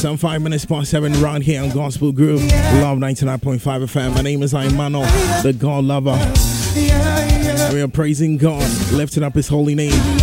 Some 5 minutes past 7 round here on Gospel Groove, Love 99.5 FM. My name is Imano, the God lover. We are praising God, lifting up His holy name.